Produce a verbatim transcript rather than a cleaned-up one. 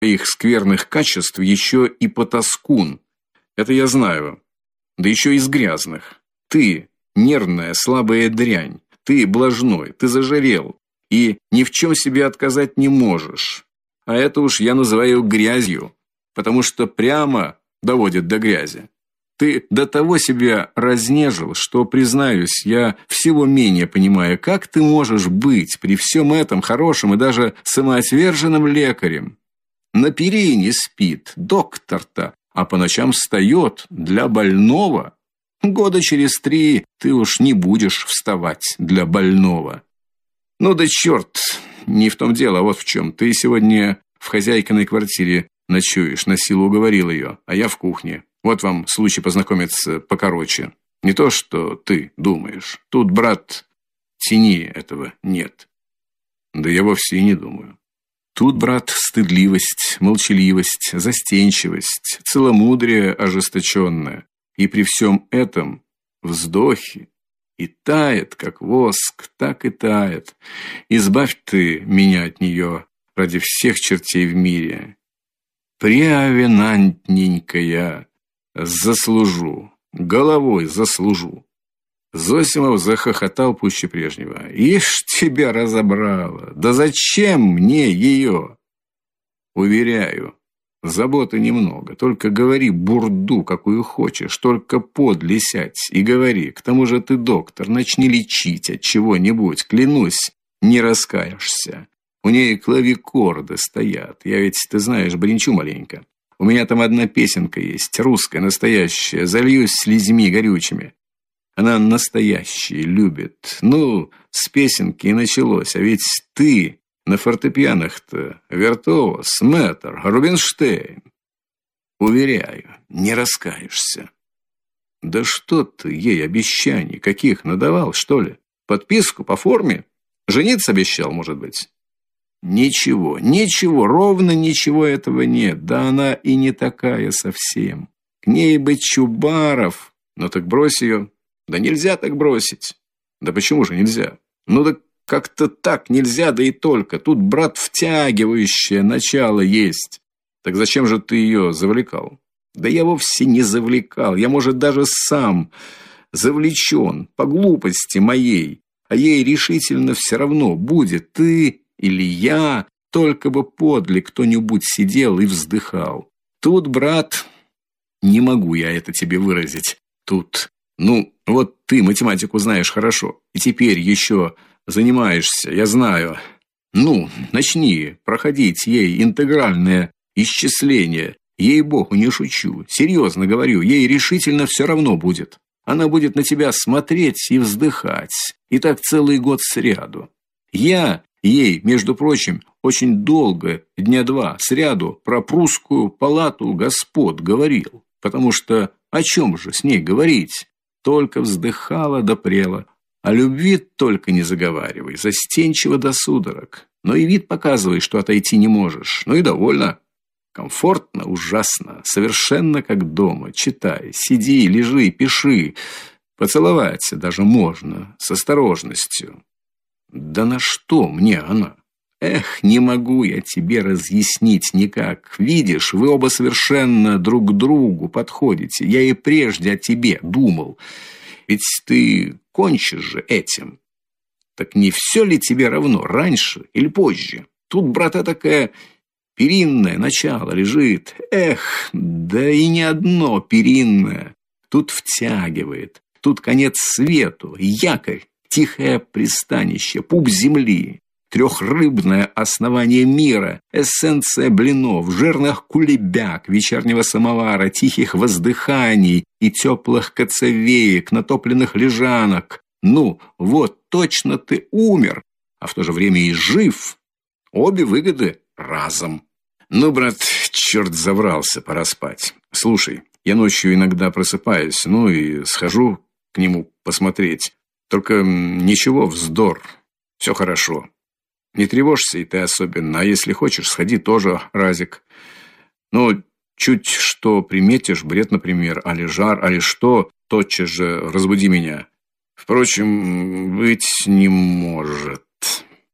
их скверных качеств еще и потаскун. Это я знаю. Да еще из грязных. Ты нервная, слабая дрянь. Ты блажной, ты зажирел и ни в чем себе отказать не можешь. А это уж я называю грязью, потому что прямо доводит до грязи. Ты до того себя разнежил, что, признаюсь, я всего менее понимаю, как ты можешь быть при всем этом хорошим и даже самоотверженным лекарем. На перине спит доктор-то, а по ночам встает для больного. Года через три ты уж не будешь вставать для больного. Ну да черт, не в том дело, а вот в чем. Ты сегодня в хозяйкиной квартире ночуешь, на силу уговорил ее, а я в кухне. Вот вам случай познакомиться покороче. Не то, что ты думаешь. Тут, брат, тени этого нет. Да я вовсе и не думаю. Тут, брат, стыдливость, молчаливость, застенчивость, целомудрие ожесточенное. И при всем этом вздохи. И тает, как воск, так и тает. Избавь ты меня от нее ради всех чертей в мире. Преавенантненькая, заслужу, головой заслужу. Зосимов захохотал пуще прежнего. Ишь, тебя разобрало. Да зачем мне ее? Уверяю, заботы немного. Только говори бурду, какую хочешь. Только подле сядь и говори. К тому же ты доктор. Начни лечить от чего-нибудь. Клянусь, не раскаешься. У ней клавикорды стоят. Я ведь, ты знаешь, бренчу маленько. У меня там одна песенка есть, русская, настоящая. Зальюсь слезьми горючими. Она настоящие любит. Ну, с песенки и началось. А ведь ты на фортепианах-то виртуоз, мэтр, Рубинштейн. Уверяю, не раскаешься. Да что ты ей обещаний каких надавал, что ли? Подписку по форме? Жениться обещал, может быть? Ничего, ничего, ровно ничего этого нет. Да она и не такая совсем. К ней бы Чубаров. Ну так брось ее. Да нельзя так бросить. Да почему же нельзя? Ну да как-то так нельзя, да и только. Тут, брат, втягивающее начало есть. Так зачем же ты ее завлекал? Да я вовсе не завлекал. Я, может, даже сам завлечен по глупости моей. А ей решительно все равно, будет ты или я, только бы подле кто-нибудь сидел и вздыхал. Тут, брат, не могу я это тебе выразить. Тут... Ну, вот ты математику знаешь хорошо, и теперь еще занимаешься, я знаю. Ну, начни проходить ей интегральное исчисление. Ей-богу, не шучу, серьезно говорю, ей решительно все равно будет. Она будет на тебя смотреть и вздыхать, и так целый год сряду. Я ей, между прочим, очень долго, дня два сряду, про прусскую палату господ говорил, потому что о чем же с ней говорить? Только вздыхала да прела. О любви только не заговаривай, застенчиво до судорог. Но и вид показывай, что отойти не можешь. Ну и довольно. Комфортно, ужасно, совершенно как дома. Читай, сиди, лежи, пиши. Поцеловаться даже можно, с осторожностью. Да на что мне она? Эх, не могу я тебе разъяснить никак. Видишь, вы оба совершенно друг к другу подходите. Я и прежде о тебе думал. Ведь ты кончишь же этим. Так не все ли тебе равно, раньше или позже? Тут, брата, такая перинное начало лежит. Эх, да и не одно перинное. Тут втягивает. Тут конец свету, якорь, тихое пристанище, пуп земли. Трехрыбное основание мира, эссенция блинов, жирных кулебяк, вечернего самовара, тихих воздыханий и теплых коцовеек, натопленных лежанок. Ну, вот точно ты умер, а в то же время и жив. Обе выгоды разом. Ну, брат, черт заврался, пора спать. Слушай, я ночью иногда просыпаюсь, ну и схожу к нему посмотреть. Только ничего, вздор, все хорошо. Не тревожься и ты особенно, а если хочешь, сходи тоже разик. Ну, чуть что приметишь, бред, например, али жар, али что, тотчас же разбуди меня. Впрочем, быть не может.